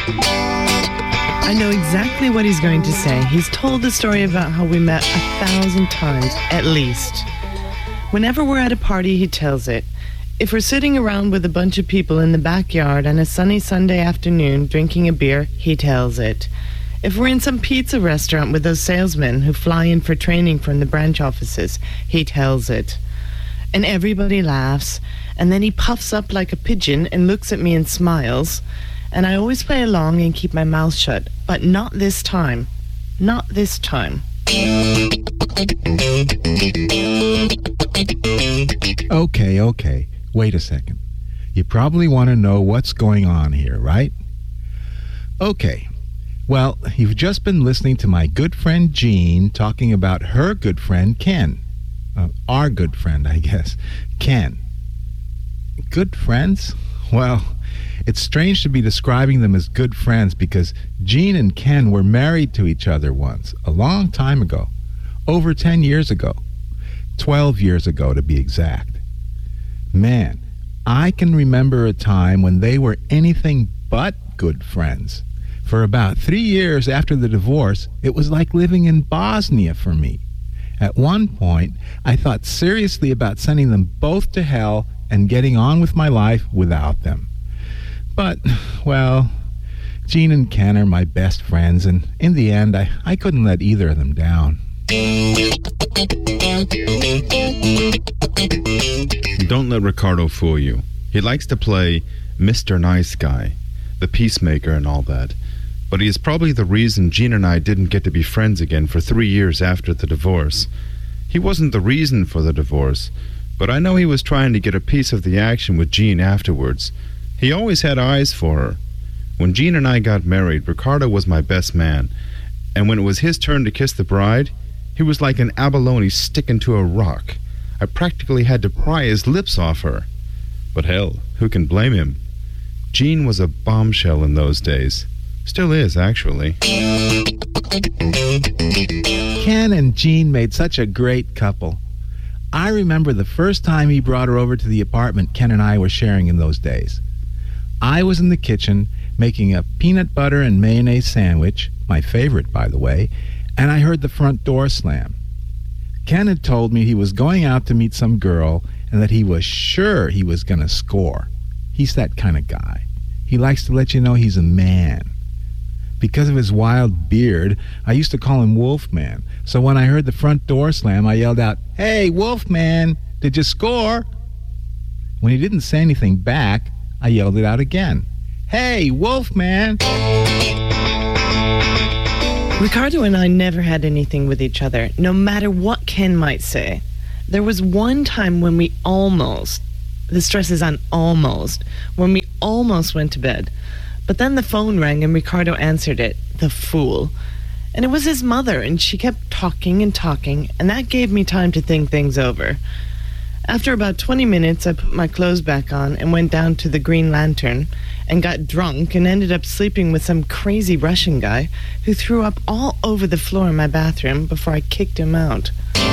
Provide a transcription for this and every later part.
I know exactly what he's going to say. He's told the story about how we met 1,000 times, at least. Whenever we're at a party, he tells it. If we're sitting around with a bunch of people in the backyard on a sunny Sunday afternoon drinking a beer, he tells it. If we're in some pizza restaurant with those salesmen who fly in for training from the branch offices, he tells it. And everybody laughs, and then he puffs up like a pigeon and looks at me and smiles. And I always play along and keep my mouth shut. But not this time. Not this time. Okay. Wait a second. You probably want to know what's going on here, right? Okay. Well, you've just been listening to my good friend Jean talking about her good friend Ken. Our good friend, I guess. Ken. Good friends? Well, it's strange to be describing them as good friends because Jean and Ken were married to each other once, a long time ago. Over 10 years ago. 12 years ago, to be exact. Man, I can remember a time when they were anything but good friends. For about 3 years after the divorce, it was like living in Bosnia for me. At one point, I thought seriously about sending them both to hell and getting on with my life without them. But, well, Jean and Ken are my best friends, and in the end, I couldn't let either of them down. Don't let Ricardo fool you. He likes to play Mr. Nice Guy, the peacemaker and all that. But he is probably the reason Jean and I didn't get to be friends again for 3 years after the divorce. He wasn't the reason for the divorce, but I know he was trying to get a piece of the action with Jean afterwards. He always had eyes for her. When Jean and I got married, Ricardo was my best man, and when it was his turn to kiss the bride, he was like an abalone sticking to a rock. I practically had to pry his lips off her. But hell, who can blame him? Jean was a bombshell in those days. Still is, actually. Ken and Jean made such a great couple. I remember the first time he brought her over to the apartment Ken and I were sharing in those days. I was in the kitchen making a peanut butter and mayonnaise sandwich, my favorite, by the way, and I heard the front door slam. Ken had told me he was going out to meet some girl and that he was sure he was going to score. He's that kind of guy. He likes to let you know he's a man. Because of his wild beard, I used to call him Wolfman. So when I heard the front door slam, I yelled out, "Hey, Wolfman, did you score?" When he didn't say anything back, I yelled it out again. "Hey, Wolfman!" Ricardo and I never had anything with each other, no matter what Ken might say. There was one time when we almost, the stress is on almost, when we almost went to bed. But then the phone rang and Ricardo answered it, the fool. And it was his mother, and she kept talking and talking, and that gave me time to think things over. After about 20 minutes, I put my clothes back on and went down to the Green Lantern and got drunk and ended up sleeping with some crazy Russian guy who threw up all over the floor in my bathroom before I kicked him out.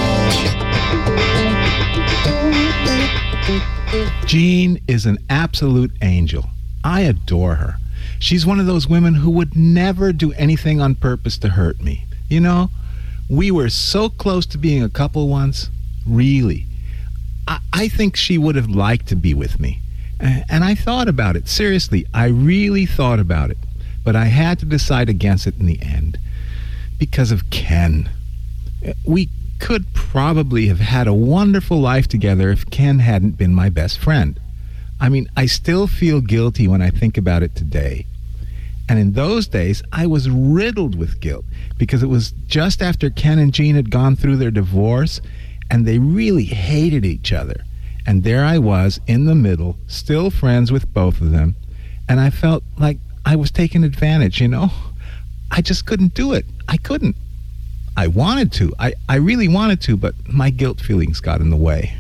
Jean is an absolute angel. I adore her. She's one of those women who would never do anything on purpose to hurt me. You know, we were so close to being a couple once. Really. I think she would have liked to be with me. And I thought about it. Seriously, I really thought about it. But I had to decide against it in the end. Because of Ken. We could probably have had a wonderful life together if Ken hadn't been my best friend. I mean, I still feel guilty when I think about it today. And in those days, I was riddled with guilt because it was just after Ken and Jean had gone through their divorce and they really hated each other. And there I was in the middle, still friends with both of them. And I felt like I was taking advantage, you know? I just couldn't do it. I couldn't. I wanted to. I really wanted to, but my guilt feelings got in the way.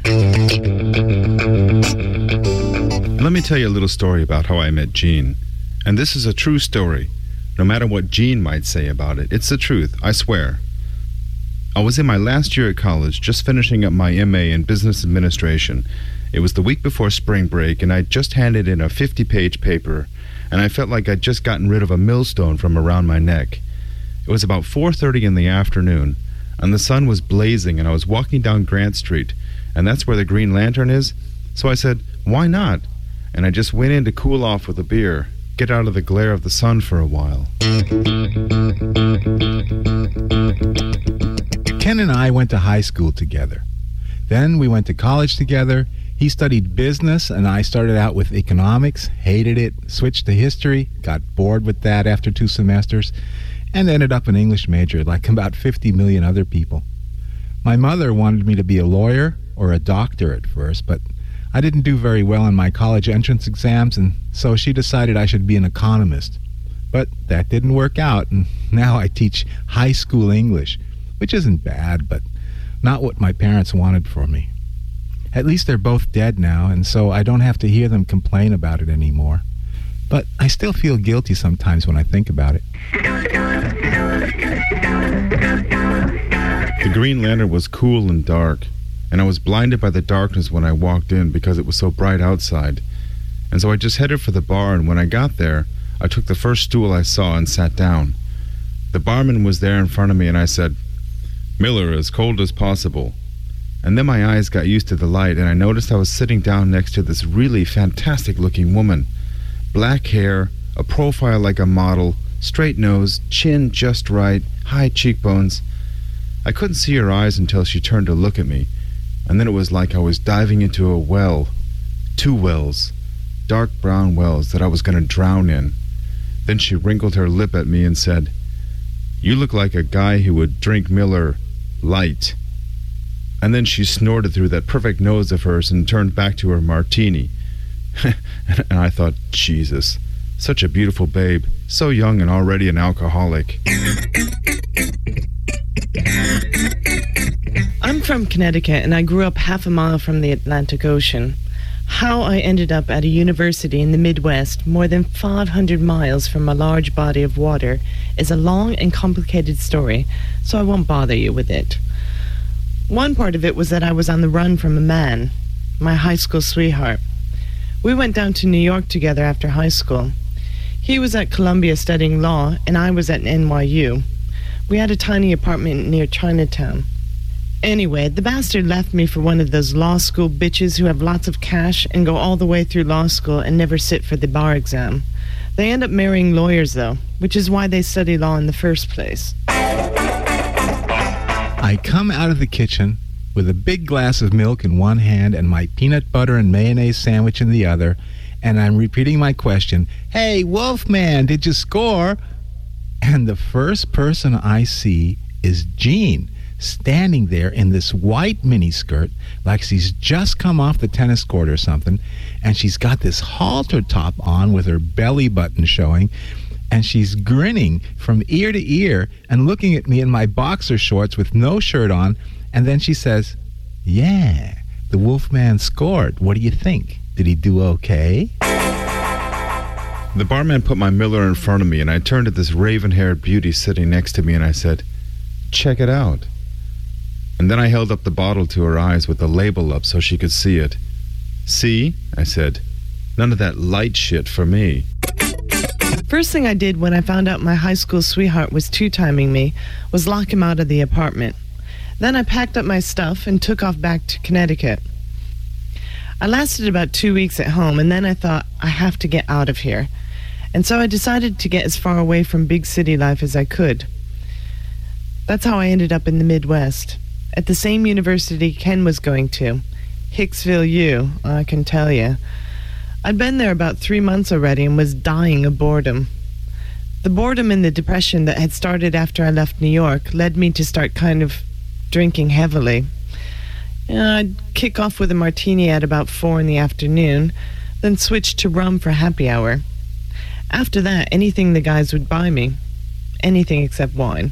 Let me tell you a little story about how I met Jean. And this is a true story. No matter what Jean might say about it, it's the truth, I swear. I was in my last year at college, just finishing up my MA in business administration. It was the week before spring break, and I'd just handed in a 50-page paper, and I felt like I'd just gotten rid of a millstone from around my neck. It was about 4:30 in the afternoon, and the sun was blazing, and I was walking down Grant Street, and that's where the Green Lantern is. So I said, why not? And I just went in to cool off with a beer, get out of the glare of the sun for a while. Ken and I went to high school together. Then we went to college together. He studied business, and I started out with economics, hated it, switched to history, got bored with that after 2 semesters, and ended up an English major like about 50 million other people. My mother wanted me to be a lawyer or a doctor at first, but I didn't do very well in my college entrance exams, and so she decided I should be an economist. But that didn't work out, and now I teach high school English, which isn't bad, but not what my parents wanted for me. At least they're both dead now, and so I don't have to hear them complain about it anymore. But I still feel guilty sometimes when I think about it. The Green Lantern was cool and dark, and I was blinded by the darkness when I walked in because it was so bright outside. And so I just headed for the bar, and when I got there, I took the first stool I saw and sat down. The barman was there in front of me, and I said, "Miller, as cold as possible." And then my eyes got used to the light, and I noticed I was sitting down next to this really fantastic-looking woman. Black hair, a profile like a model, straight nose, chin just right, high cheekbones. I couldn't see her eyes until she turned to look at me, and then it was like I was diving into a well. 2 wells, dark brown wells that I was going to drown in. Then she wrinkled her lip at me and said, "You look like a guy who would drink Miller light." And then she snorted through that perfect nose of hers and turned back to her martini. And I thought, Jesus, such a beautiful babe, so young and already an alcoholic. I'm from Connecticut, and I grew up half a mile from the Atlantic Ocean. How I ended up at a university in the Midwest, more than 500 miles from a large body of water, is a long and complicated story, so I won't bother you with it. One part of it was that I was on the run from a man, my high school sweetheart. We went down to New York together after high school. He was at Columbia studying law, and I was at NYU. We had a tiny apartment near Chinatown. Anyway, the bastard left me for one of those law school bitches who have lots of cash and go all the way through law school and never sit for the bar exam. They end up marrying lawyers, though, which is why they study law in the first place. I come out of the kitchen with a big glass of milk in one hand and my peanut butter and mayonnaise sandwich in the other, and I'm repeating my question, "Hey, Wolfman, did you score?" And the first person I see is Jean, standing there in this white miniskirt like she's just come off the tennis court or something, and she's got this halter top on with her belly button showing, and she's grinning from ear to ear and looking at me in my boxer shorts with no shirt on, and then she says, "Yeah, the Wolfman scored. What do you think? Did he do okay?" The barman put my Miller in front of me, and I turned to this raven-haired beauty sitting next to me, and I said, "Check it out." And then I held up the bottle to her eyes with the label up so she could see it. "See?" I said. "None of that light shit for me." First thing I did when I found out my high school sweetheart was two-timing me was lock him out of the apartment. Then I packed up my stuff and took off back to Connecticut. I lasted about 2 weeks at home, and then I thought, I have to get out of here. And so I decided to get as far away from big city life as I could. That's how I ended up in the Midwest, at the same university Ken was going to, Hicksville U, I can tell you. I'd been there about 3 months already and was dying of boredom. The boredom and the depression that had started after I left New York led me to start kind of drinking heavily. I'd kick off with a martini at about 4 in the afternoon, then switch to rum for happy hour. After that, anything the guys would buy me. Anything except wine.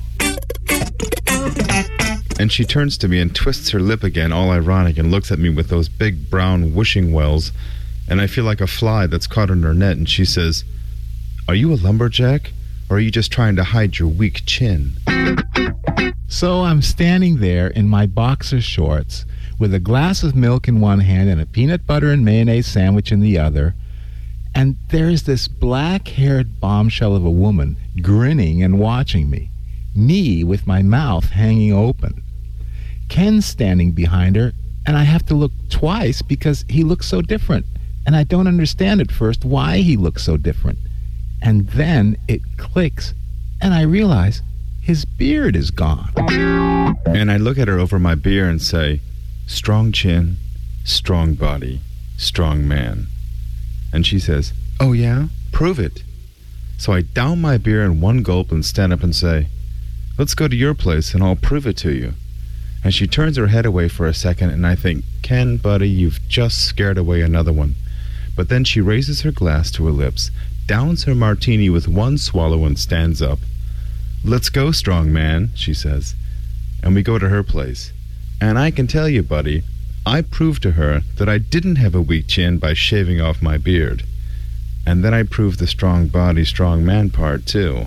And she turns to me and twists her lip again, all ironic, and looks at me with those big brown wishing wells, and I feel like a fly that's caught in her net, and she says, "Are you a lumberjack, or are you just trying to hide your weak chin?" So I'm standing there in my boxer shorts with a glass of milk in one hand and a peanut butter and mayonnaise sandwich in the other, And there's this black-haired bombshell of a woman grinning and watching me, me with my mouth hanging open. Ken's standing behind her, and I have to look twice because he looks so different. And I don't understand at first why he looks so different. And then it clicks, and I realize his beard is gone. And I look at her over my beer and say, strong chin, strong body, strong man. And she says, oh yeah? Prove it. So I down my beer in one gulp and stand up and say, let's go to your place and I'll prove it to you. And she turns her head away for a second and I think, Ken, buddy, you've just scared away another one. But then she raises her glass to her lips, downs her martini with one swallow and stands up. Let's go, strong man, she says. And we go to her place. And I can tell you, buddy, I proved to her that I didn't have a weak chin by shaving off my beard. And then I proved the strong body, strong man part, too.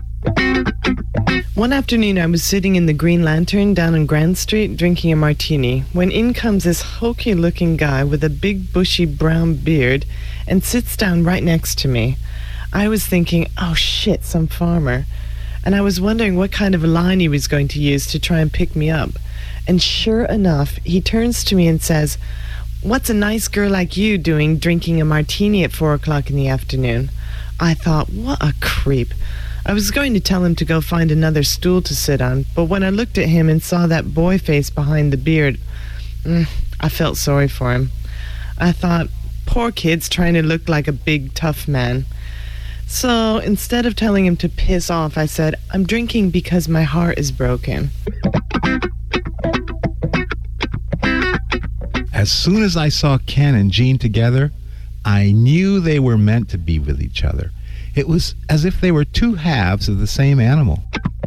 One afternoon, I was sitting in the Green Lantern down on Grand Street drinking a martini when in comes this hokey-looking guy with a big bushy brown beard and sits down right next to me. I was thinking, oh shit, some farmer. And I was wondering what kind of a line he was going to use to try and pick me up. And sure enough, he turns to me and says, what's a nice girl like you doing drinking a martini at 4 o'clock in the afternoon? I thought, what a creep. I was going to tell him to go find another stool to sit on, but when I looked at him and saw that boy face behind the beard, I felt sorry for him. I thought, poor kid's trying to look like a big, tough man. So instead of telling him to piss off, I said, I'm drinking because my heart is broken. As soon as I saw Ken and Jean together, I knew they were meant to be with each other. It was as if they were two halves of the same animal.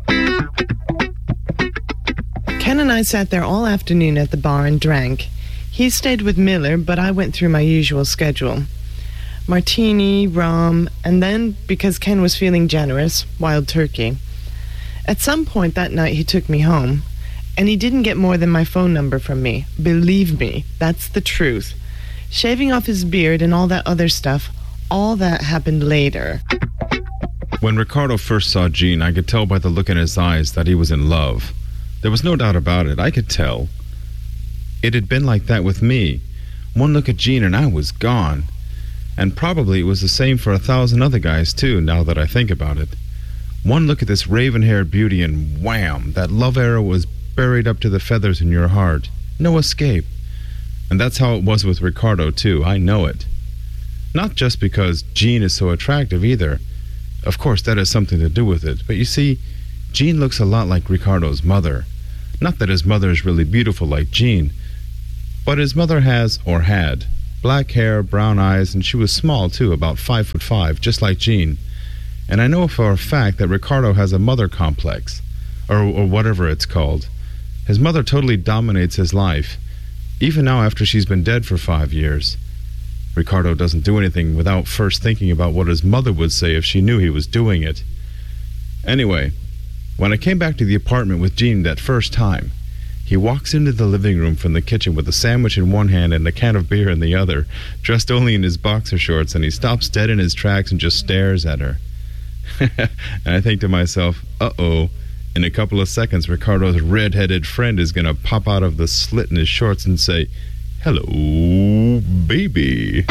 Ken and I sat there all afternoon at the bar and drank. He stayed with Miller, but I went through my usual schedule. Martini, rum, and then, because Ken was feeling generous, wild turkey. At some point that night he took me home, and he didn't get more than my phone number from me. Believe me, that's the truth. Shaving off his beard and all that other stuff, all that happened later. When Ricardo first saw Jean, I could tell by the look in his eyes that he was in love. There was no doubt about it. I could tell. It had been like that with me. One look at Jean and I was gone. And probably it was the same for 1,000 other guys, too, now that I think about it. One look at this raven-haired beauty and wham, that love arrow was buried up to the feathers in your heart. No escape. And that's how it was with Ricardo, too. I know it. Not just because Jean is so attractive, either. Of course, that has something to do with it. But you see, Jean looks a lot like Ricardo's mother. Not that his mother is really beautiful like Jean, but his mother has, or had, black hair, brown eyes, and she was small, too, about 5'5", just like Jean. And I know for a fact that Ricardo has a mother complex, or whatever it's called. His mother totally dominates his life, even now after she's been dead for 5 years. Ricardo doesn't do anything without first thinking about what his mother would say if she knew he was doing it. Anyway, when I came back to the apartment with Jean that first time, he walks into the living room from the kitchen with a sandwich in one hand and a can of beer in the other, dressed only in his boxer shorts, and he stops dead in his tracks and just stares at her. And I think to myself, uh-oh, in a couple of seconds, Ricardo's red-headed friend is going to pop out of the slit in his shorts and say, hello, baby.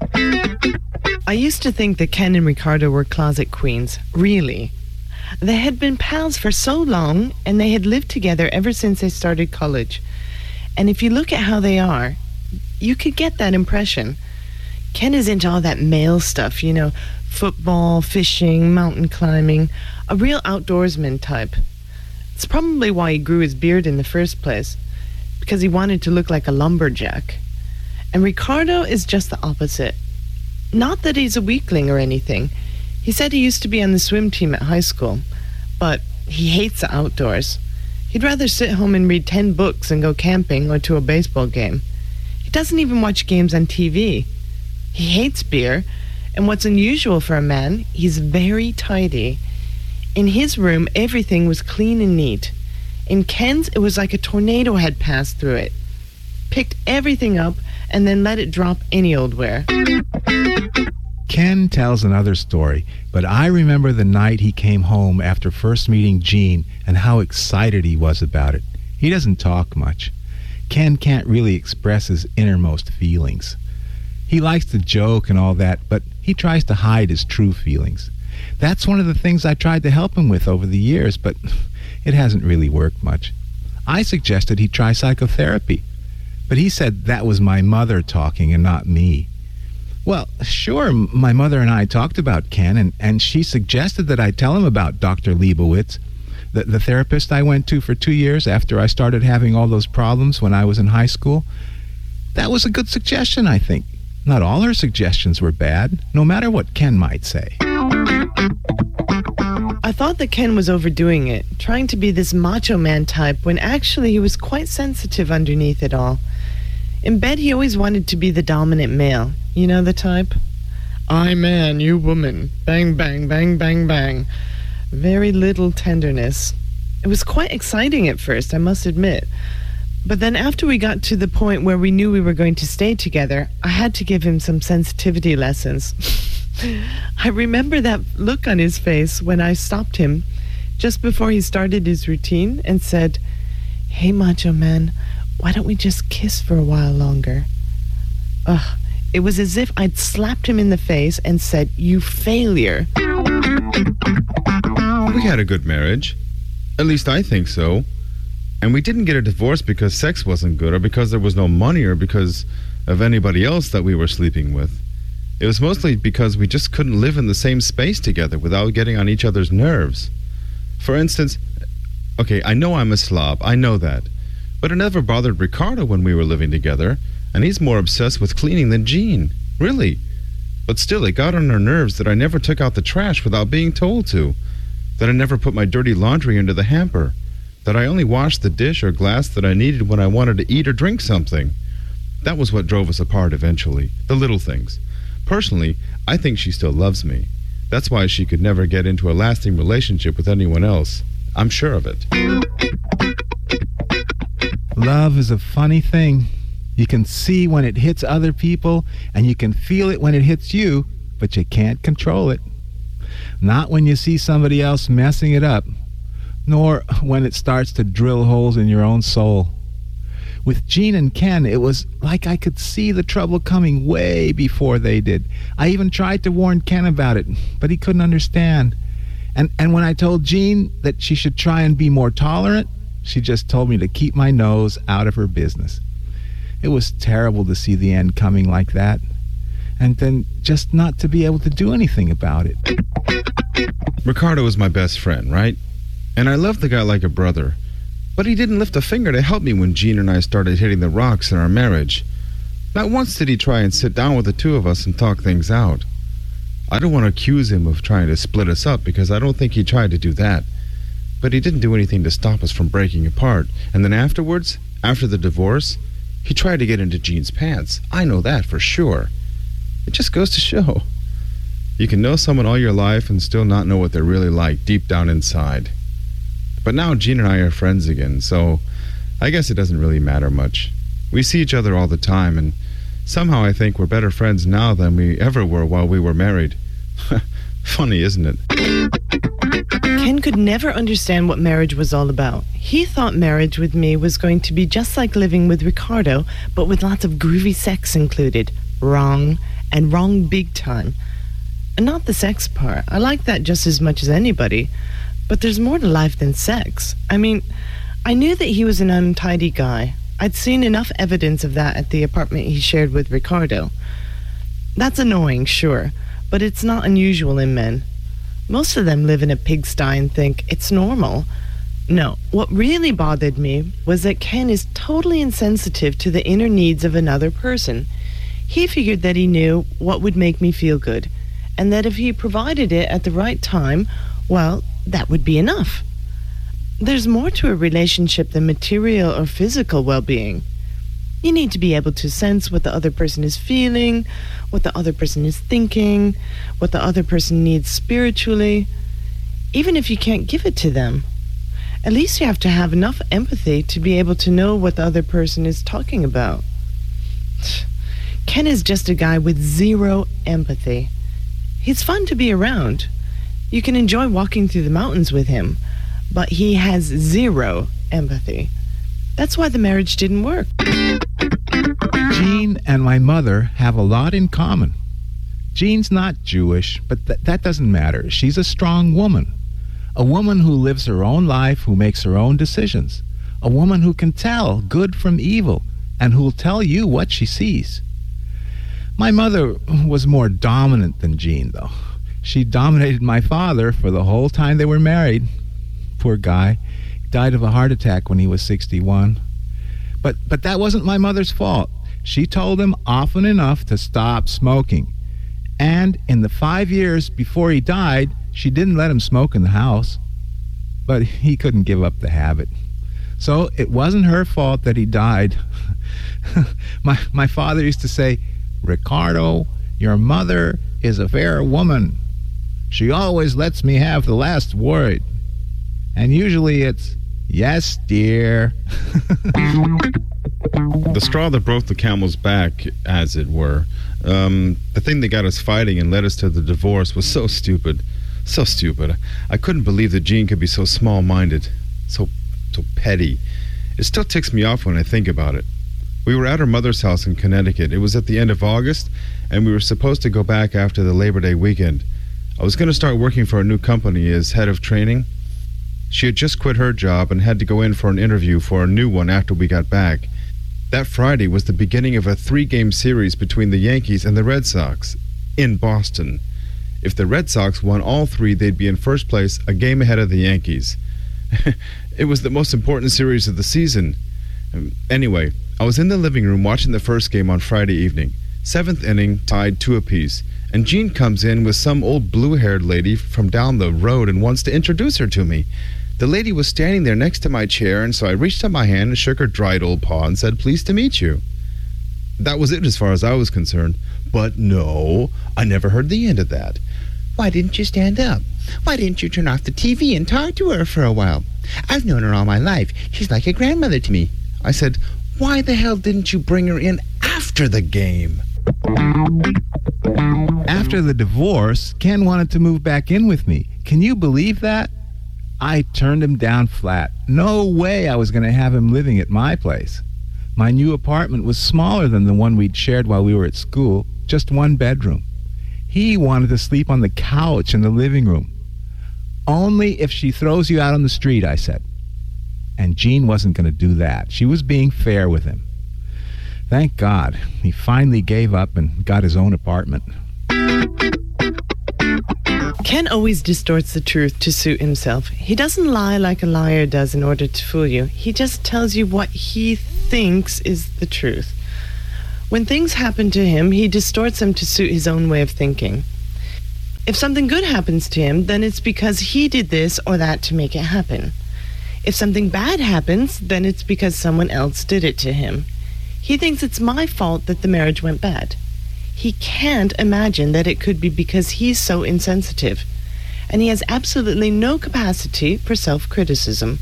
I used to think that Ken and Ricardo were closet queens. Really. They had been pals for so long, and they had lived together ever since they started college. And if you look at how they are, you could get that impression. Ken is into all that male stuff, you know, football, fishing, mountain climbing, a real outdoorsman type. It's probably why he grew his beard in the first place, because he wanted to look like a lumberjack. And Ricardo is just the opposite. Not that he's a weakling or anything. He said he used to be on the swim team at high school, but he hates the outdoors. He'd rather sit home and read 10 books and go camping or to a baseball game. He doesn't even watch games on TV. He hates beer, and what's unusual for a man, he's very tidy. In his room, everything was clean and neat. In Ken's, it was like a tornado had passed through it. Picked everything up and then let it drop any old where. Ken tells another story, but I remember the night he came home after first meeting Jean and how excited he was about it. He doesn't talk much. Ken can't really express his innermost feelings. He likes to joke and all that, but he tries to hide his true feelings. That's one of the things I tried to help him with over the years, but it hasn't really worked much. I suggested he try psychotherapy, but he said that was my mother talking and not me. Well, sure, my mother and I talked about Ken, and she suggested that I tell him about Dr. Leibowitz, the therapist I went to for 2 years after I started having all those problems when I was in high school. That was a good suggestion, I think. Not all her suggestions were bad, no matter what Ken might say. I thought that Ken was overdoing it, trying to be this macho man type when actually he was quite sensitive underneath it all. In bed, he always wanted to be the dominant male. You know the type? I man, you woman. Bang, bang, bang, bang, bang. Very little tenderness. It was quite exciting at first, I must admit. But then after we got to the point where we knew we were going to stay together, I had to give him some sensitivity lessons. I remember that look on his face when I stopped him just before he started his routine and said, "Hey, macho man, why don't we just kiss for a while longer?" Ugh, it was as if I'd slapped him in the face and said, "You failure." We had a good marriage. At least I think so. And we didn't get a divorce because sex wasn't good or because there was no money or because of anybody else that we were sleeping with. It was mostly because we just couldn't live in the same space together without getting on each other's nerves. For instance, okay, I know I'm a slob, I know that. But it never bothered Ricardo when we were living together, and he's more obsessed with cleaning than Jean. Really. But still, it got on her nerves that I never took out the trash without being told to, that I never put my dirty laundry into the hamper, that I only washed the dish or glass that I needed when I wanted to eat or drink something. That was what drove us apart eventually, the little things. Personally, I think she still loves me. That's why she could never get into a lasting relationship with anyone else. I'm sure of it. Love is a funny thing. You can see when it hits other people, and you can feel it when it hits you, but you can't control it. Not when you see somebody else messing it up, nor when it starts to drill holes in your own soul. With Jean and Ken, it was like I could see the trouble coming way before they did. I even tried to warn Ken about it, but he couldn't understand. And when I told Jean that she should try and be more tolerant, she just told me to keep my nose out of her business. It was terrible to see the end coming like that, and then just not to be able to do anything about it. Ricardo was my best friend, right? And I loved the guy like a brother. But he didn't lift a finger to help me when Jean and I started hitting the rocks in our marriage. Not once did he try and sit down with the two of us and talk things out. I don't want to accuse him of trying to split us up because I don't think he tried to do that. But he didn't do anything to stop us from breaking apart. And then afterwards, after the divorce, he tried to get into Jean's pants. I know that for sure. It just goes to show. You can know someone all your life and still not know what they're really like deep down inside. But now Jean and I are friends again, so I guess it doesn't really matter much. We see each other all the time, and somehow I think we're better friends now than we ever were while we were married. Funny, isn't it? Ken could never understand what marriage was all about. He thought marriage with me was going to be just like living with Ricardo, but with lots of groovy sex included. Wrong, and wrong big time. And not the sex part. I like that just as much as anybody. But there's more to life than sex. I mean, I knew that he was an untidy guy. I'd seen enough evidence of that at the apartment he shared with Ricardo. That's annoying, sure, but it's not unusual in men. Most of them live in a pigsty and think it's normal. No, what really bothered me was that Ken is totally insensitive to the inner needs of another person. He figured that he knew what would make me feel good, and that if he provided it at the right time, well, that would be enough. There's more to a relationship than material or physical well-being. You need to be able to sense what the other person is feeling, what the other person is thinking, what the other person needs spiritually, even if you can't give it to them. At least you have to have enough empathy to be able to know what the other person is talking about. Ken is just a guy with zero empathy. He's fun to be around. You can enjoy walking through the mountains with him, but he has zero empathy. That's why the marriage didn't work. Jean and my mother have a lot in common. Jean's not Jewish, but that doesn't matter. She's a strong woman. A woman who lives her own life, who makes her own decisions. A woman who can tell good from evil and who'll tell you what she sees. My mother was more dominant than Jean, though. She dominated my father for the whole time they were married. Poor guy. Died of a heart attack when he was 61. But that wasn't my mother's fault. She told him often enough to stop smoking. And in the 5 years before he died, she didn't let him smoke in the house. But he couldn't give up the habit. So it wasn't her fault that he died. My father used to say, "Ricardo, your mother is a fair woman. She always lets me have the last word." And usually it's, "Yes, dear." The straw that broke the camel's back, as it were, the thing that got us fighting and led us to the divorce was so stupid. So stupid. I couldn't believe that Jean could be so small-minded, so petty. It still ticks me off when I think about it. We were at her mother's house in Connecticut. It was at the end of August, and we were supposed to go back after the Labor Day weekend. I was going to start working for a new company as head of training. She had just quit her job and had to go in for an interview for a new one after we got back. That Friday was the beginning of a 3-game series between the Yankees and the Red Sox in Boston. If the Red Sox won all 3, they'd be in first place, a game ahead of the Yankees. It was the most important series of the season. Anyway, I was in the living room watching the first game on Friday evening. 7th inning, tied 2 apiece. And Jean comes in with some old blue-haired lady from down the road and wants to introduce her to me. The lady was standing there next to my chair, and so I reached out my hand and shook her dried old paw and said, "Pleased to meet you." That was it as far as I was concerned. But no, I never heard the end of that. "Why didn't you stand up? Why didn't you turn off the TV and talk to her for a while? I've known her all my life. She's like a grandmother to me." I said, "Why the hell didn't you bring her in after the game?" After the divorce, Ken wanted to move back in with me. Can you believe that? I turned him down flat. No way I was going to have him living at my place. My new apartment was smaller than the one we'd shared while we were at school, just 1 bedroom. He wanted to sleep on the couch in the living room. "Only if she throws you out on the street," I said. And Jean wasn't going to do that. She was being fair with him. Thank God, he finally gave up and got his own apartment. Ken always distorts the truth to suit himself. He doesn't lie like a liar does in order to fool you. He just tells you what he thinks is the truth. When things happen to him, he distorts them to suit his own way of thinking. If something good happens to him, then it's because he did this or that to make it happen. If something bad happens, then it's because someone else did it to him. He thinks it's my fault that the marriage went bad. He can't imagine that it could be because he's so insensitive, and he has absolutely no capacity for self-criticism.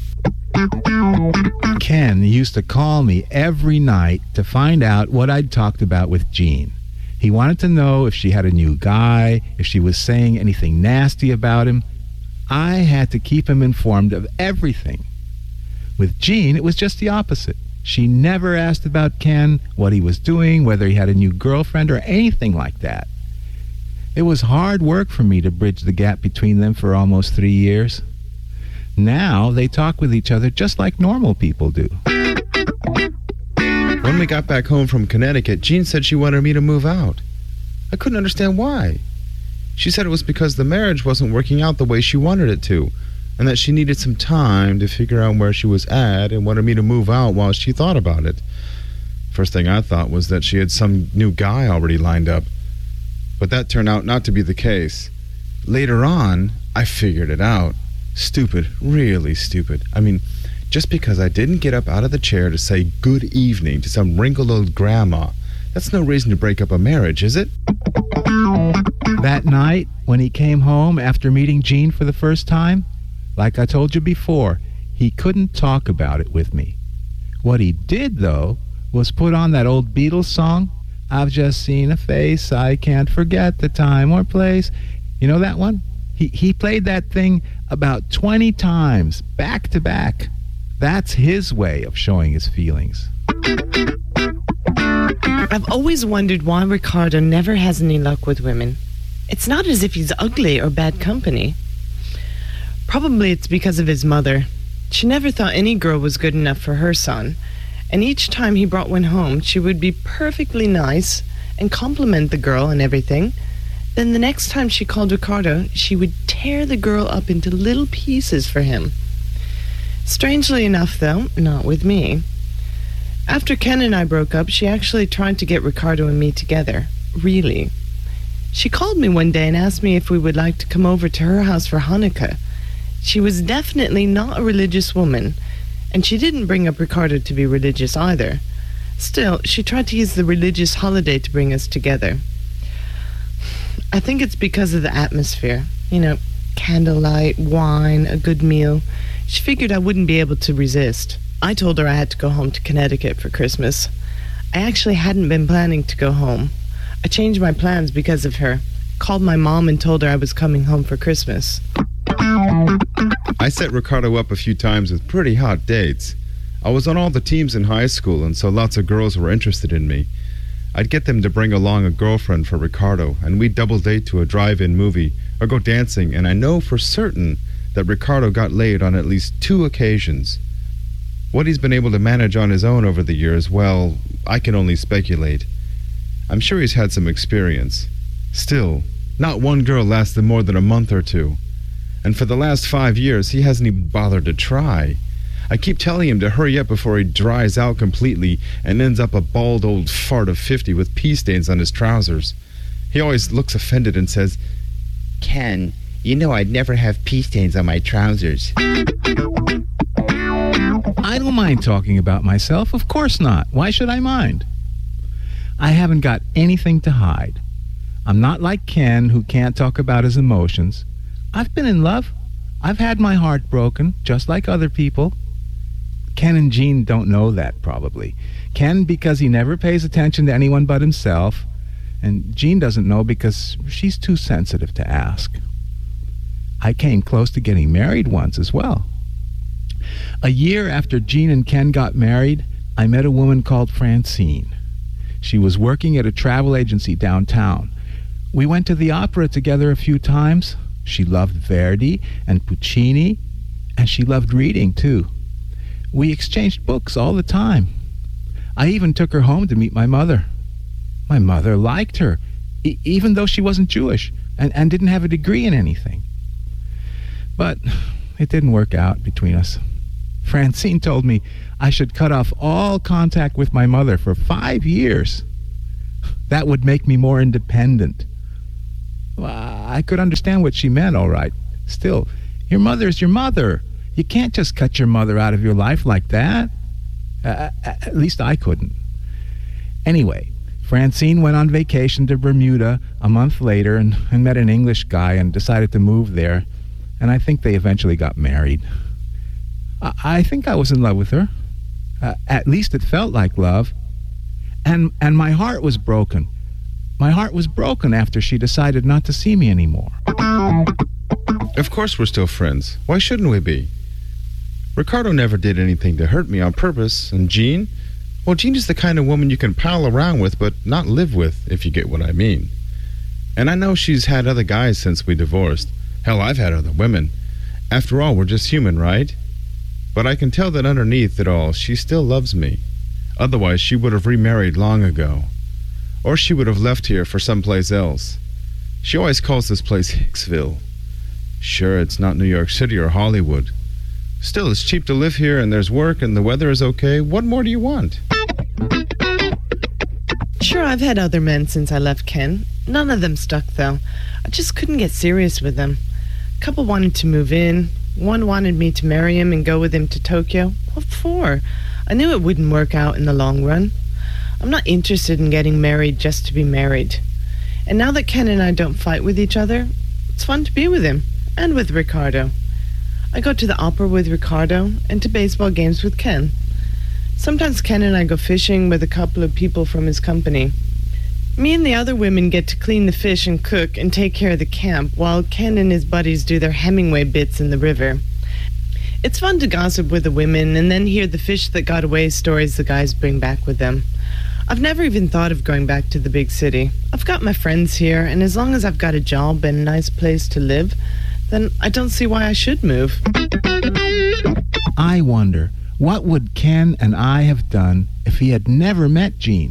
Ken used to call me every night to find out what I'd talked about with Jean. He wanted to know if she had a new guy, if she was saying anything nasty about him. I had to keep him informed of everything. With Jean, it was just the opposite. She never asked about Ken, what he was doing, whether he had a new girlfriend, or anything like that. It was hard work for me to bridge the gap between them for almost 3 years. Now they talk with each other just like normal people do. When we got back home from Connecticut, Jean said she wanted me to move out. I couldn't understand why. She said it was because the marriage wasn't working out the way she wanted it to, and that she needed some time to figure out where she was at and wanted me to move out while she thought about it. First thing I thought was that she had some new guy already lined up, but that turned out not to be the case. Later on, I figured it out. Stupid, really stupid. I mean, just because I didn't get up out of the chair to say good evening to some wrinkled old grandma, that's no reason to break up a marriage, is it? That night, when he came home after meeting Jean for the first time, like I told you before, he couldn't talk about it with me. What he did, though, was put on that old Beatles song, "I've just seen a face, I can't forget the time or place. You know that one? He played that thing about 20 times, back to back. That's his way of showing his feelings. I've always wondered why Ricardo never has any luck with women. It's not as if he's ugly or bad company. Probably it's because of his mother. She never thought any girl was good enough for her son, and each time he brought one home, she would be perfectly nice and compliment the girl and everything. Then the next time she called Ricardo, she would tear the girl up into little pieces for him. Strangely enough, though, not with me. After Ken and I broke up, she actually tried to get Ricardo and me together. Really. She called me one day and asked me if we would like to come over to her house for Hanukkah. She was definitely not a religious woman, and she didn't bring up Ricardo to be religious either. Still, she tried to use the religious holiday to bring us together. I think it's because of the atmosphere. You know, candlelight, wine, a good meal. She figured I wouldn't be able to resist. I told her I had to go home to Connecticut for Christmas. I actually hadn't been planning to go home. I changed my plans because of her. Called my mom and told her I was coming home for Christmas. I set Ricardo up a few times with pretty hot dates. I was on all the teams in high school, and so lots of girls were interested in me. I'd get them to bring along a girlfriend for Ricardo, and we'd double date to a drive-in movie or go dancing, and I know for certain that Ricardo got laid on at least 2 occasions. What he's been able to manage on his own over the years, well, I can only speculate. I'm sure he's had some experience. Still, not one girl lasted more than a month or 2. And for the last 5 years, he hasn't even bothered to try. I keep telling him to hurry up before he dries out completely and ends up a bald old fart of 50 with pee stains on his trousers. He always looks offended and says, "Ken, you know I'd never have pee stains on my trousers." I don't mind talking about myself. Of course not. Why should I mind? I haven't got anything to hide. I'm not like Ken, who can't talk about his emotions. I've been in love. I've had my heart broken, just like other people. Ken and Jean don't know that, probably. Ken, because he never pays attention to anyone but himself, and Jean doesn't know because she's too sensitive to ask. I came close to getting married once as well. A year after Jean and Ken got married, I met a woman called Francine. She was working at a travel agency downtown. We went to the opera together a few times. She loved Verdi and Puccini, and she loved reading, too. We exchanged books all the time. I even took her home to meet my mother. My mother liked her, even though she wasn't Jewish and didn't have a degree in anything. But it didn't work out between us. Francine told me I should cut off all contact with my mother for 5 years. That would make me more independent. Well, I could understand what she meant, all right. Still, your mother's your mother. You can't just cut your mother out of your life like that. At least I couldn't. Anyway, Francine went on vacation to Bermuda a month later and met an English guy and decided to move there. And I think they eventually got married. I think I was in love with her. At least it felt like love. And my heart was broken. My heart was broken after she decided not to see me anymore. Of course we're still friends. Why shouldn't we be? Ricardo never did anything to hurt me on purpose. And Jean? Well, Jean is the kind of woman you can pal around with but not live with, if you get what I mean. And I know she's had other guys since we divorced. Hell, I've had other women. After all, we're just human, right? But I can tell that underneath it all, she still loves me. Otherwise, she would have remarried long ago. Or she would have left here for someplace else. She always calls this place Hicksville. Sure, it's not New York City or Hollywood. Still, it's cheap to live here and there's work and the weather is okay. What more do you want? Sure, I've had other men since I left Ken. None of them stuck, though. I just couldn't get serious with them. A couple wanted to move in. One wanted me to marry him and go with him to Tokyo. What for? I knew it wouldn't work out in the long run. I'm not interested in getting married just to be married. And now that Ken and I don't fight with each other, it's fun to be with him and with Ricardo. I go to the opera with Ricardo and to baseball games with Ken. Sometimes Ken and I go fishing with a couple of people from his company. Me and the other women get to clean the fish and cook and take care of the camp while Ken and his buddies do their Hemingway bits in the river. It's fun to gossip with the women and then hear the fish that got away stories the guys bring back with them. I've never even thought of going back to the big city. I've got my friends here, and as long as I've got a job and a nice place to live, then I don't see why I should move. I wonder, what would Ken and I have done if he had never met Jean?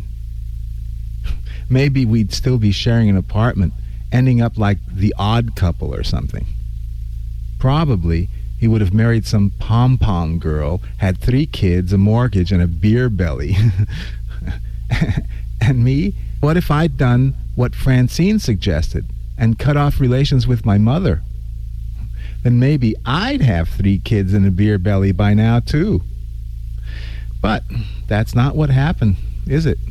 Maybe we'd still be sharing an apartment, ending up like The Odd Couple or something. Probably he would have married some pom-pom girl, had 3 kids, a mortgage, and a beer belly. And me? What if I'd done what Francine suggested and cut off relations with my mother? Then maybe I'd have 3 kids and a beer belly by now, too. But that's not what happened, is it?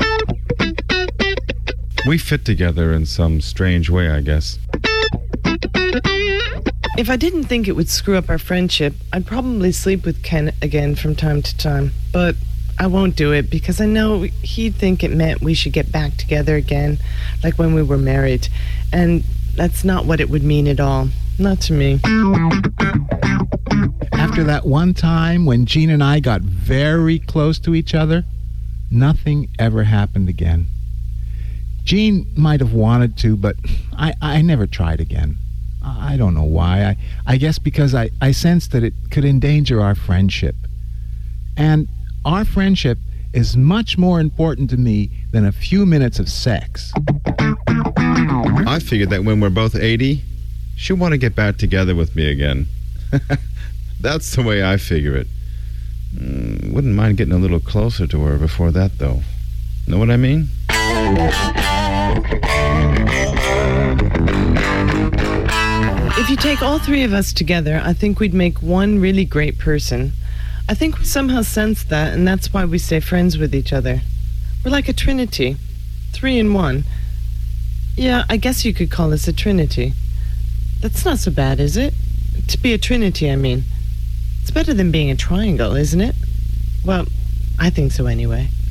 We fit together in some strange way, I guess. If I didn't think it would screw up our friendship, I'd probably sleep with Ken again from time to time. But I won't do it because I know he'd think it meant we should get back together again, like when we were married. And that's not what it would mean at all. Not to me. After that one time when Jean and I got very close to each other, nothing ever happened again. Jean might have wanted to, but I never tried again. I don't know why. I guess because I sensed that it could endanger our friendship. And our friendship is much more important to me than a few minutes of sex. I figured that when we're both 80, she'll want to get back together with me again. That's the way I figure it. Wouldn't mind getting a little closer to her before that, though. Know what I mean? If you take all 3 of us together, I think we'd make one really great person. I think we somehow sense that, and that's why we stay friends with each other. We're like a trinity. 3 in 1. Yeah, I guess you could call us a trinity. That's not so bad, is it? To be a trinity, I mean. It's better than being a triangle, isn't it? Well, I think so anyway.